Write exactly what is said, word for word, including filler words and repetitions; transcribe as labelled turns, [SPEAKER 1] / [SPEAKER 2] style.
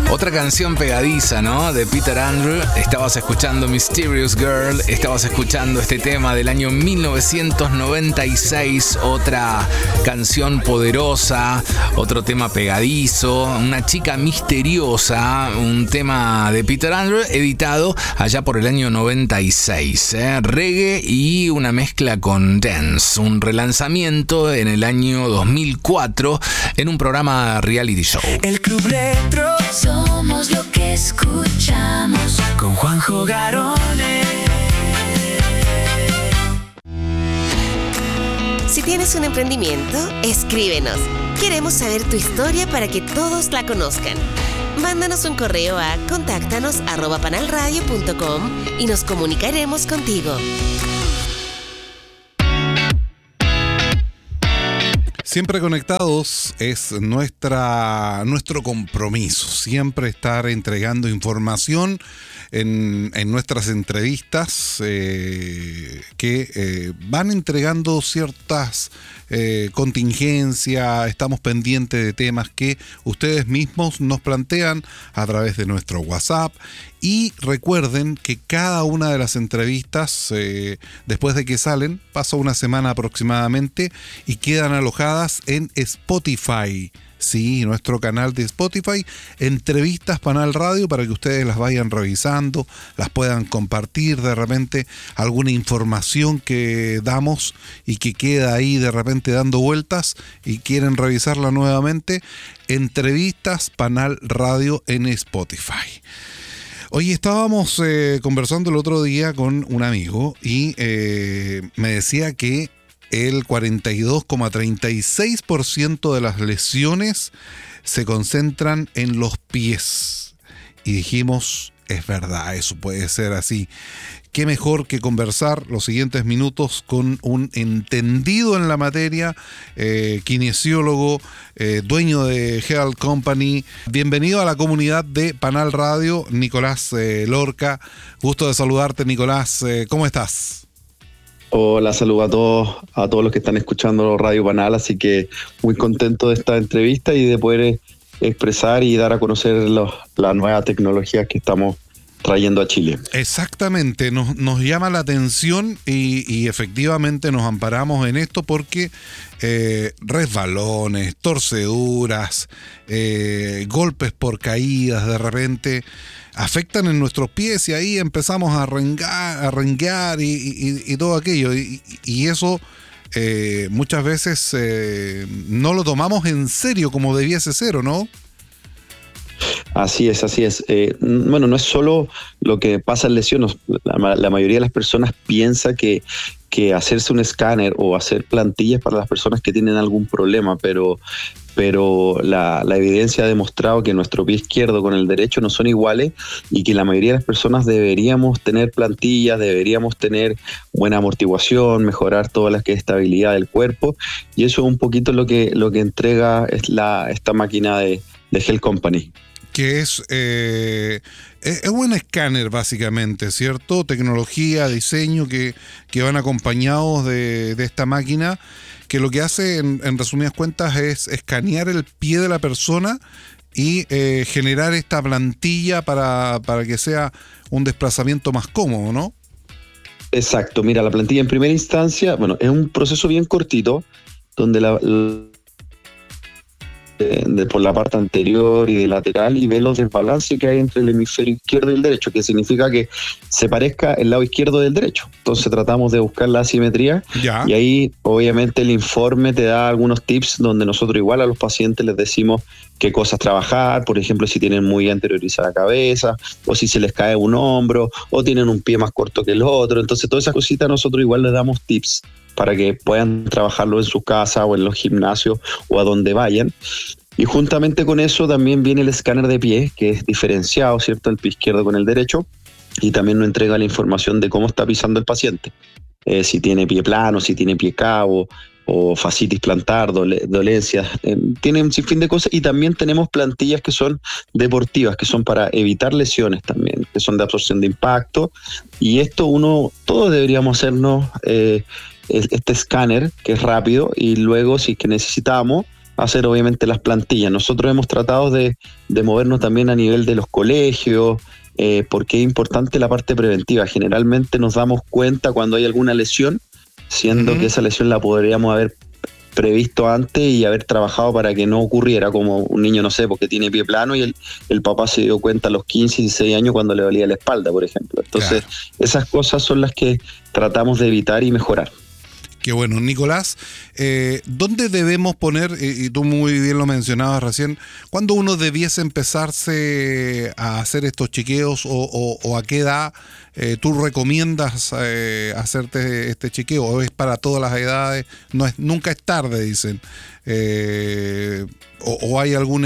[SPEAKER 1] Otra canción pegadiza, ¿no? De Peter Andrew. Estabas escuchando Mysterious Girl, estabas escuchando este tema del año mil novecientos noventa y seis, otra canción poderosa, otro tema pegadizo, una chica misteriosa, un tema de Peter Andrew editado allá por el año noventa y seis, ¿eh? Reggae y una mezcla con dance, un relanzamiento en el año dos mil cuatro en un programa reality show.
[SPEAKER 2] El Club Retro. Somos lo que escuchamos con Juanjo Garones.
[SPEAKER 3] Si tienes un emprendimiento, escríbenos. Queremos saber tu historia para que todos la conozcan. Mándanos un correo a contáctanos arroba panalradio punto com y nos comunicaremos contigo.
[SPEAKER 4] Siempre conectados es nuestra, nuestro compromiso, siempre estar entregando información en, en nuestras entrevistas eh, que eh, van entregando ciertas eh, contingencias, estamos pendientes de temas que ustedes mismos nos plantean a través de nuestro WhatsApp. Y recuerden que cada una de las entrevistas, eh, después de que salen, pasa una semana aproximadamente y quedan alojadas en Spotify. Sí, nuestro canal de Spotify, Entrevistas Panal Radio, para que ustedes las vayan revisando, las puedan compartir, de repente alguna información que damos y que queda ahí de repente dando vueltas y quieren revisarla nuevamente, Entrevistas Panal Radio en Spotify. Oye, estábamos eh, conversando el otro día con un amigo y eh, me decía que el cuarenta y dos coma treinta y seis por ciento de las lesiones se concentran en los pies. Y dijimos, es verdad, eso puede ser así. Qué mejor que conversar los siguientes minutos con un entendido en la materia, eh, kinesiólogo, eh, dueño de Health Company. Bienvenido a la comunidad de Panal Radio, Nicolás eh, Lorca. Gusto de saludarte, Nicolás. Eh, ¿Cómo estás?
[SPEAKER 5] Hola, saludo a todos, a todos los que están escuchando Radio Panal, así que muy contento de esta entrevista y de poder expresar y dar a conocer los, las nuevas tecnologías que estamos trayendo a Chile.
[SPEAKER 4] Exactamente, nos, nos llama la atención y, y efectivamente nos amparamos en esto porque eh, resbalones, torceduras, eh, golpes por caídas de repente afectan en nuestros pies y ahí empezamos a rengar, a renguear y, y, y todo aquello y, y eso eh, muchas veces eh, no lo tomamos en serio como debiese ser, ¿o no?
[SPEAKER 5] Así es, así es. Eh, bueno, no es solo lo que pasa en lesiones. La, la mayoría de las personas piensa que, que hacerse un escáner o hacer plantillas para las personas que tienen algún problema, pero, pero la, la evidencia ha demostrado que nuestro pie izquierdo con el derecho no son iguales y que la mayoría de las personas deberíamos tener plantillas, deberíamos tener buena amortiguación, mejorar toda la que es estabilidad del cuerpo, y eso es un poquito lo que, lo que entrega es la, esta máquina de, de Health Company.
[SPEAKER 4] Que es, eh, es un escáner básicamente, ¿cierto? Tecnología, diseño que, que van acompañados de, de esta máquina, que lo que hace en, en resumidas cuentas es escanear el pie de la persona y eh, generar esta plantilla para, para que sea un desplazamiento más cómodo, ¿no?
[SPEAKER 5] Exacto, mira, la plantilla en primera instancia, bueno, es un proceso bien cortito, donde la... la De, de por la parte anterior y de lateral y ve los desbalances que hay entre el hemisferio izquierdo y el derecho, que significa que se parezca el lado izquierdo del derecho. Entonces tratamos de buscar la asimetría ya. Y ahí obviamente el informe te da algunos tips donde nosotros igual a los pacientes les decimos qué cosas trabajar, por ejemplo si tienen muy anteriorizada la cabeza o si se les cae un hombro o tienen un pie más corto que el otro. Entonces todas esas cositas nosotros igual les damos tips para que puedan trabajarlo en su casa o en los gimnasios o a donde vayan. Y juntamente con eso también viene el escáner de pie, que es diferenciado, ¿cierto?, el pie izquierdo con el derecho, y también nos entrega la información de cómo está pisando el paciente. Eh, si tiene pie plano, si tiene pie cabo, o fascitis plantar, dole, dolencias, eh, tiene un sinfín de cosas, y también tenemos plantillas que son deportivas, que son para evitar lesiones también, que son de absorción de impacto, y esto uno, todos deberíamos hacernos eh, este escáner, que es rápido, y luego si es que necesitamos, hacer obviamente las plantillas. Nosotros hemos tratado de, de movernos también a nivel de los colegios, eh, porque es importante la parte preventiva. Generalmente nos damos cuenta cuando hay alguna lesión, siendo uh-huh. que esa lesión la podríamos haber previsto antes y haber trabajado para que no ocurriera, como un niño, no sé, porque tiene pie plano y el, el papá se dio cuenta a los quince, dieciséis años cuando le dolía la espalda, por ejemplo. Entonces, claro. esas cosas son las que tratamos de evitar y mejorar.
[SPEAKER 4] Qué bueno. Nicolás, eh, ¿dónde debemos poner, y, y tú muy bien lo mencionabas recién, cuándo uno debiese empezarse a hacer estos chequeos o, o, o a qué edad eh, tú recomiendas eh, hacerte este chequeo? ¿O es para todas las edades? No es, nunca es tarde, dicen. Eh, o, ¿O hay alguna